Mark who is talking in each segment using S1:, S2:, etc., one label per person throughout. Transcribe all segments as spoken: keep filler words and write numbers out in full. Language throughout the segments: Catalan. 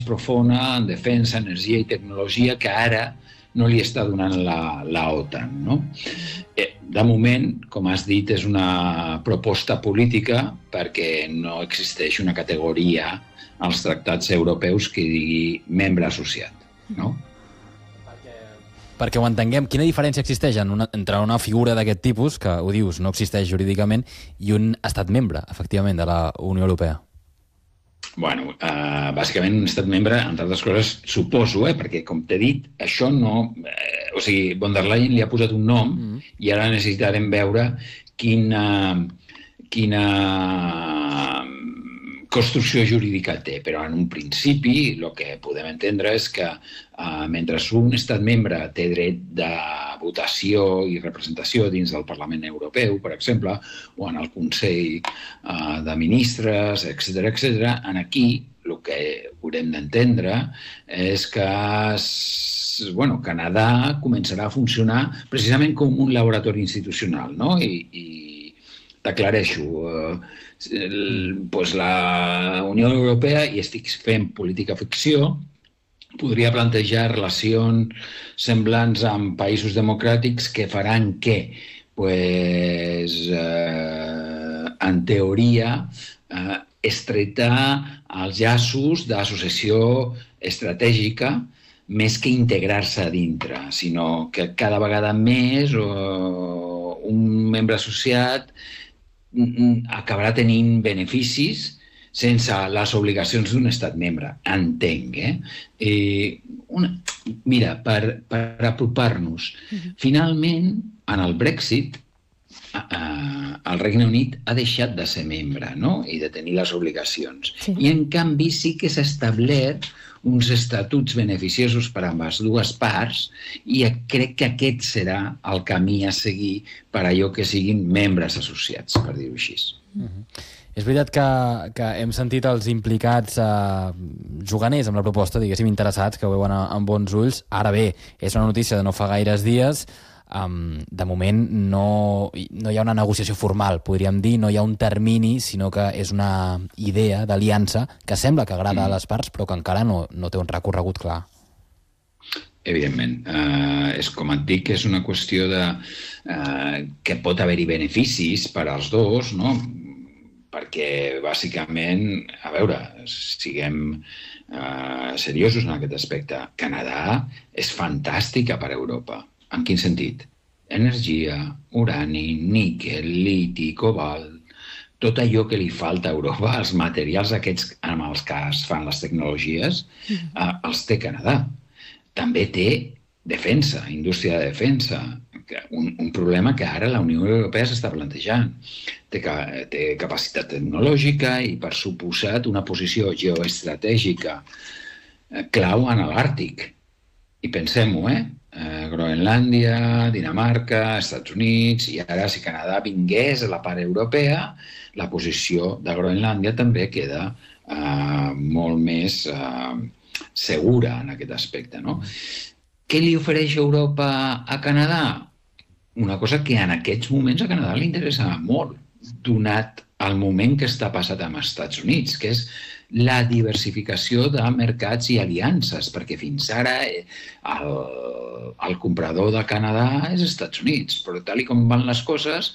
S1: profunda en defensa, energia i tecnologia que ara no li està donant la, la OTAN, no? Eh, de moment, com has dit, és una proposta política perquè no existeix una categoria als tractats europeus que digui membre associat, no?
S2: Perquè ho entenguem, quina diferència existeix en una, entre una figura d'aquest tipus, que ho dius, no existeix jurídicament, i un estat membre, efectivament, de la Unió Europea?
S1: Bueno, uh, bàsicament un estat membre, entre altres coses, suposo, eh, perquè, com t'he dit, això no... Eh, o sigui, von der Leyen li ha posat un nom mm. i ara necessitarem veure quina, quina construcció jurídica té, però en un principi el que podem entendre és que eh, mentre un estat membre té dret de votació i representació dins del Parlament Europeu, per exemple, o en el Consell eh, de Ministres, etcètera, etcètera, en aquí el que haurem d'entendre és que bueno, Canadà començarà a funcionar precisament com un laboratori institucional, no? I, i t'aclareixo, eh, pues la Unió Europea, i estic fent política ficció, podria plantejar relacions semblants amb països democràtics que faran què? Pues, eh, en teoria, eh, estretar els llaços d'associació estratègica més que integrar-se a dintre, sinó que cada vegada més o un membre associat acabarà tenint beneficis sense les obligacions d'un estat membre, entenc, eh? eh una, mira, per, per apropar-nos, uh-huh. finalment, en el Brexit, eh, el Regne Unit ha deixat de ser membre, no?, i de tenir les obligacions. Sí. I, en canvi, sí que s'ha establert uns estatuts beneficiosos per a les dues parts i crec que aquest serà el camí a seguir per allò que siguin membres associats, per dir-ho així.
S2: Uh-huh. És veritat que, que hem sentit els implicats eh, juganers amb la proposta, diguéssim, interessats, que ho veuen amb bons ulls. Ara bé, és una notícia de no fa gaires dies. Um, de moment no, no hi ha una negociació formal, podríem dir, no hi ha un termini, sinó que és una idea d'aliança que sembla que agrada a les parts, però que encara no, no té un recorregut clar.
S1: Evidentment. Uh, és com et dic, és una qüestió de uh, que pot haver-hi beneficis per als dos, no?, perquè, bàsicament, a veure, siguem uh, seriosos en aquest aspecte. Canadà és fantàstica per a Europa. En quin sentit? Energia, urani, níquel, liti, cobalt, tot allò que li falta a Europa, els materials aquests amb els que es fan les tecnologies, eh, els té Canadà. També té defensa, indústria de defensa, un, un problema que ara la Unió Europea s'està plantejant. Té, té capacitat tecnològica i, per suposat, una posició geoestratègica clau en l'Àrtic. I pensem-ho, eh? Eh, Groenlàndia, Dinamarca, Estats Units, i ara si Canadà vingués a la part europea, la posició de Groenlàndia també queda eh, molt més eh, segura en aquest aspecte, no? Què li ofereix Europa a Canadà? Una cosa que en aquests moments a Canadà li interessa molt, donat el moment que està passat amb els Estats Units, que és la diversificació de mercats i aliances, perquè fins ara el, el comprador de Canadà és els Estats Units, però tal com van les coses,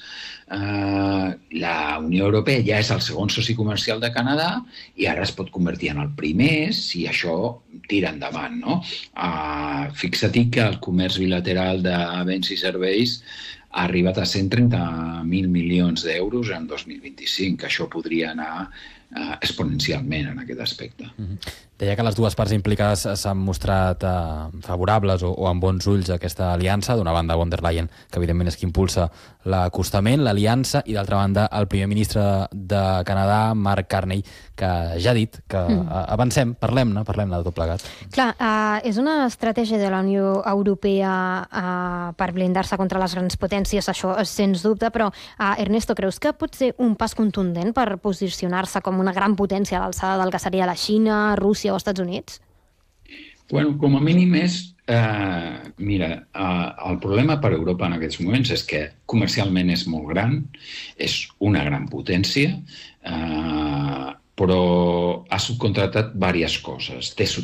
S1: eh, la Unió Europea ja és el segon soci comercial de Canadà i ara es pot convertir en el primer si això tira endavant, no? Eh, fixa't que el comerç bilateral de béns i serveis ha arribat a cent trenta mil milions d'euros en dos mil vint-i-cinc, que això podria anar Uh, exponencialment en aquest aspecte.
S2: Mm-hmm. Deia que les dues parts implicades s'han mostrat uh, favorables o, o amb bons ulls a aquesta aliança. D'una banda, von der Leyen, que evidentment és qui impulsa l'acostament, l'aliança, i d'altra banda, el primer ministre de Canadà, Mark Carney, que ja ha dit que mm. avancem, parlem-ne, parlem-ne de tot plegat.
S3: Clar, uh, és una estratègia de la Unió Europea uh, per blindar-se contra les grans potències, això és sens dubte, però uh, Ernesto, creus que pot ser un pas contundent per posicionar-se com una gran potència a l'alçada del que seria la Xina, Rússia o Estats Units?
S1: Bueno, com a mínim és... Eh, mira, eh, el problema per a Europa en aquests moments és que comercialment és molt gran, és una gran potència, eh, però ha subcontratat diverses coses. Té